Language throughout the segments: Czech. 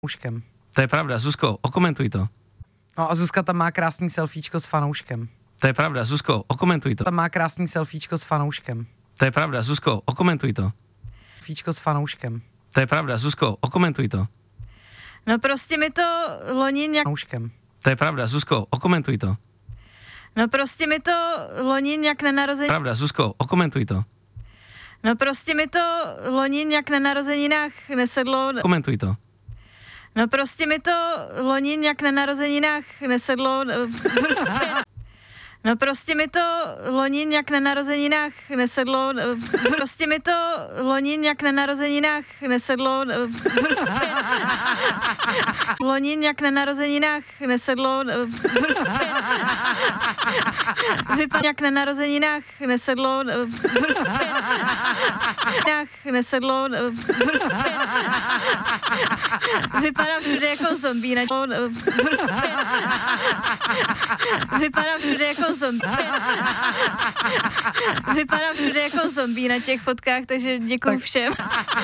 fanouškem. To je pravda, Zuzko, okomentuj to. No a Zuzka tam má krásný selfiečko s fanouškem. To je pravda, Zuzko, okomentuj to. Tam má krásný selfiečko s fanouškem. To je pravda, Zuzko, okomentuj to. Selfiečko s fanouškem. To je pravda, Zuzko, okomentuj to. No prostě mi to loni nějak... Fanouškem. To je pravda, Zuzko, okomentuj to. No prostě mi to loni nějak na narození... Pravda, Zuzko, okomentuj to. No prostě mi to loni nějak na narozeninách nesedlo... Komentuj to. No prostě mi to loni nějak na narozeninách nesedlo... Prostě... No prostě mi to loni nějak na narozeninách nesedlo... Prostě mi to loni nějak na narozeninách nesedlo... Prostě... Loni nějak na narozeninách nesedlo... Prostě... Vypadá jak na narozeninách nesedlo... Prostě... Nesedlo... Prostě... Vypadám všude jako zombie na... Prostě... Vypadám všude jako zombie. Vypadám všude jako zombie na těch fotkách, takže děkuju všem.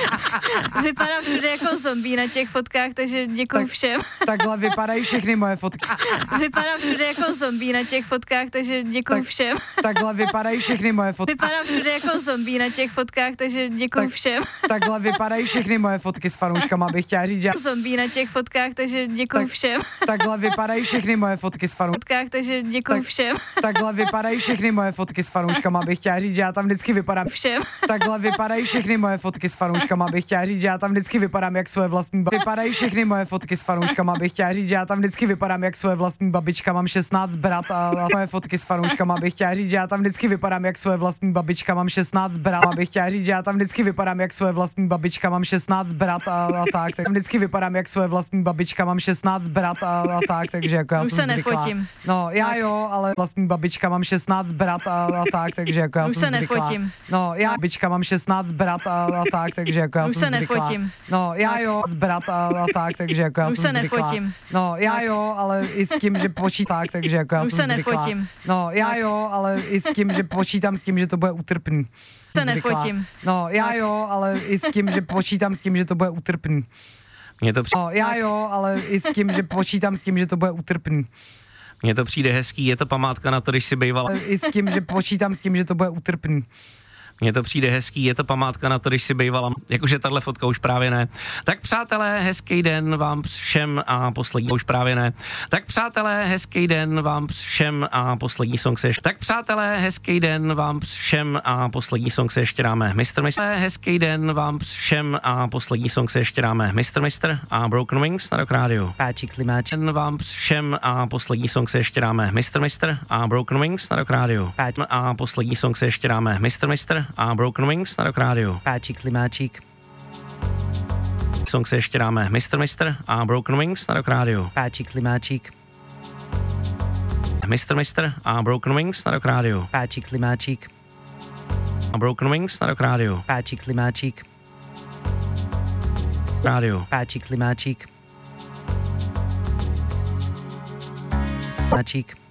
Vypadám všude jako zombie na těch fotkách, takže děkuju všem. Takhle vypadají všechny moje fotky. Vypadám všude jako zombie na těch fotkách, takže děkuju všem. Takhle vypadají všechny moje fotky. Vypadám všude jako zombie na těch fotkách, takže děkuju všem. Takhle vypadají všechny moje fotky s fanouškama, bych chtěla říct, že... Zombie na těch fotkách, takže děkuju všem. Takhle vypadají všechny moje fotky s fanouškama. Takže děkuju všem. Takhle vypadají všechny moje fotky s fanouškama, bych chtěla říct, že já tam vždycky vypadám Všem. Takhle vypadají všechny moje fotky s fanouškama, bych chtěla říct, že já tam vždycky vypadám jak svoje vlastní Vypadají všechny moje fotky s fanouškama, bych chtěla říct, že já tam vždycky vypadám jak svoje vlastní babička, mám 16 brat a moje fotky s fanouškama, bych chtěla říct, že já tam vždycky vypadám jak svoje vlastní babička, mám 16 brat a bych chtěla říct, že já tam vždycky vypadám jak svoje vlastní babička, mám 16 brat a tak vždycky vypadám jak svoje vlastní babička, mám 16 brat a tak, takže jako já Už jsem se zvyklá. nefotím. No, já jo, ale vlastní babička mám 16 brat a tak, takže jako já Už jsem se zvyklá. nefotím. No, já babička mám 16 brat a tak, takže jako já Už jsem se zvyklá. nefotím. No, já jo, brat a tak, takže jako já Už jsem se zvyklá. nefotím. No, já jo, ale i s tím, že počítám, takže jako já Už jsem se zvyklá. nefotím. No, já jo, ale i s tím, že počítám s tím, že to bude utrpný. Se Jsem zvyklá. nefotím. No, já jo, ale i s tím, že počítám s tím, že to bude utrpný. Mně to, No, já jo, ale i s tím, že počítám s tím, že to bude utrpný. mně to přijde hezký, je to památka na to, když si bývala. I s tím, že počítám s tím, že to bude utrpný. Mně to přijde hezký, je to památka na to, když si bývala. Jakože tahle fotka už právě ne. Tak přátelé, hezký den vám všem a poslední už právě ne. Tak přátelé, hezký den vám všem a poslední song se ještě. Tak přátelé, hezký den vám všem a poslední song se ještě dáme. Mr. Hezký den vám všem a poslední song se ještě dáme. Mr. a Broken Wings na Rock Radio. Páčik, slimáčik. Den vám všem a poslední song se ještě dáme. Mr. a Broken Wings na Rock Radio. A poslední song se ještě dáme. Mr. a Broken Wings na Rock Radio. Páčik, slimáčik. Song se ještě dáme. Mr. a Broken Wings na Rock Radio. Páčik, slimáčik. Mr. a Broken Wings na Rock Radio. Páčik, slimáčik. A Broken Wings na Rock Radio. Páčik, slimáčik. Radio. Páčik, slimáčik. Máčik.